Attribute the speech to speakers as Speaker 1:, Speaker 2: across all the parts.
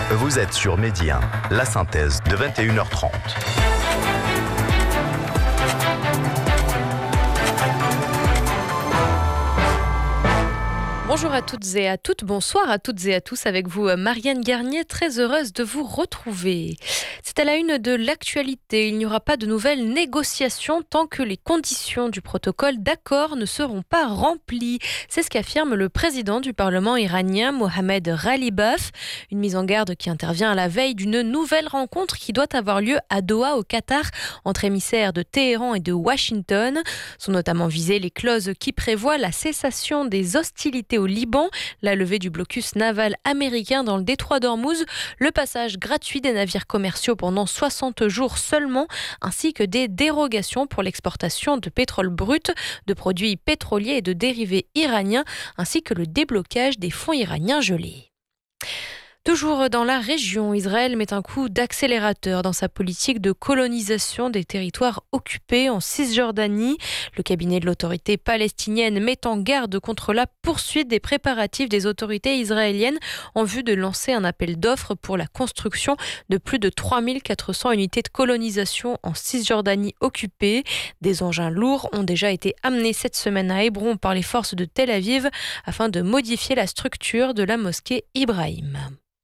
Speaker 1: Vous êtes sur Midi 1, la synthèse de 21h30.
Speaker 2: Bonjour à toutes et à toutes, bonsoir à toutes et à tous, avec vous Marianne Garnier, très heureuse de vous retrouver. C'est à la une de l'actualité, il n'y aura pas de nouvelles négociations tant que les conditions du protocole d'accord ne seront pas remplies. C'est ce qu'affirme le président du Parlement iranien, Mohamed Ghalibaf, une mise en garde qui intervient à la veille d'une nouvelle rencontre qui doit avoir lieu à Doha au Qatar entre émissaires de Téhéran et de Washington. Sont notamment visées les clauses qui prévoient la cessation des hostilités au Liban, la levée du blocus naval américain dans le détroit d'Ormuz, le passage gratuit des navires commerciaux pendant 60 jours seulement, ainsi que des dérogations pour l'exportation de pétrole brut, de produits pétroliers et de dérivés iraniens, ainsi que le déblocage des fonds iraniens gelés. Toujours dans la région, Israël met un coup d'accélérateur dans sa politique de colonisation des territoires occupés en Cisjordanie. Le cabinet de l'autorité palestinienne met en garde contre la poursuite des préparatifs des autorités israéliennes en vue de lancer un appel d'offres pour la construction de plus de 3400 unités de colonisation en Cisjordanie occupée. Des engins lourds ont déjà été amenés cette semaine à Hébron par les forces de Tel Aviv afin de modifier la structure de la mosquée Ibrahim.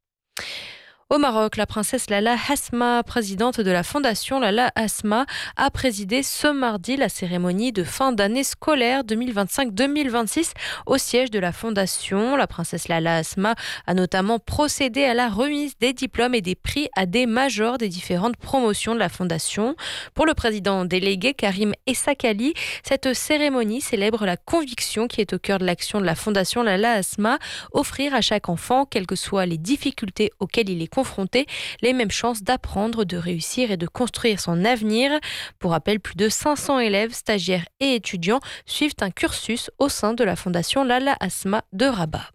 Speaker 2: Au Maroc, la princesse Lala Asma, présidente de la fondation Lala Asma, a présidé ce mardi la cérémonie de fin d'année scolaire 2025-2026 au siège de la fondation. La princesse Lala Asma a notamment procédé à la remise des diplômes et des prix à des majors des différentes promotions de la fondation. Pour le président délégué Karim Essakali, cette cérémonie célèbre la conviction qui est au cœur de l'action de la fondation Lala Asma, offrir à chaque enfant, quelles que soient les difficultés auxquelles il est confronté, les mêmes chances d'apprendre, de réussir et de construire son avenir. Pour rappel, plus de 500 élèves, stagiaires et étudiants suivent un cursus au sein de la fondation Lala Asma de Rabat.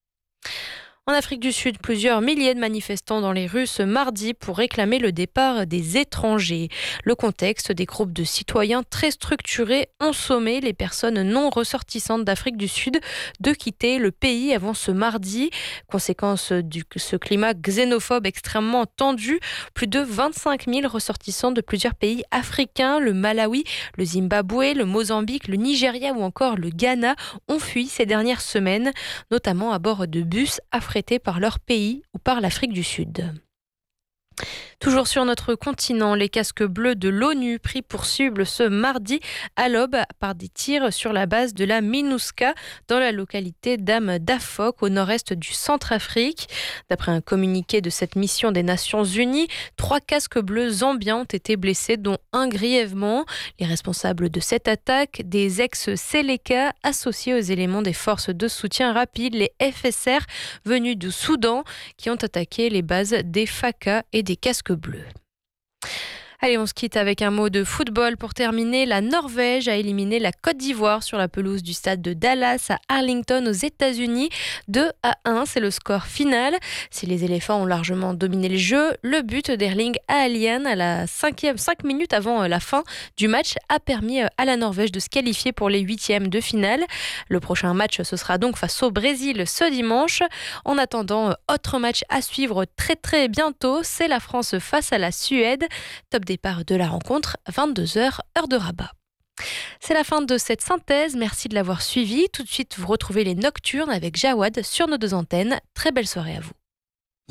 Speaker 2: En Afrique du Sud, plusieurs milliers de manifestants dans les rues ce mardi pour réclamer le départ des étrangers. Le contexte, des groupes de citoyens très structurés ont sommé les personnes non ressortissantes d'Afrique du Sud de quitter le pays avant ce mardi. Conséquence de ce climat xénophobe extrêmement tendu, plus de 25 000 ressortissants de plusieurs pays africains, le Malawi, le Zimbabwe, le Mozambique, le Nigeria ou encore le Ghana, ont fui ces dernières semaines, notamment à bord de bus affrétés par leur pays ou par l'Afrique du Sud. Toujours sur notre continent, les casques bleus de l'ONU pris pour cible ce mardi à l'aube par des tirs sur la base de la MINUSCA dans la localité d'Am Dafok au nord-est du Centrafrique. D'après un communiqué de cette mission des Nations Unies, 3 casques bleus zambiens ont été blessés, dont un grièvement. Les responsables de cette attaque, des ex-Seleka associés aux éléments des forces de soutien rapide, les FSR, venus du Soudan, qui ont attaqué les bases des FACA et des casques bleus. Allez, on se quitte avec un mot de football pour terminer. La Norvège a éliminé la Côte d'Ivoire sur la pelouse du stade de Dallas à Arlington aux États-Unis. 2-1, c'est le score final. Si les éléphants ont largement dominé le jeu, le but d'Erling Haaland à la 5 minutes avant la fin du match a permis à la Norvège de se qualifier pour les 8e de finale. Le prochain match, ce sera donc face au Brésil ce dimanche. En attendant, autre match à suivre très très bientôt, c'est la France face à la Suède. Top départ de la rencontre, 22h, heure de Rabat. C'est la fin de cette synthèse, merci de l'avoir suivi. Tout de suite, vous retrouvez les Nocturnes avec Jawad sur nos 2 antennes. Très belle soirée à vous.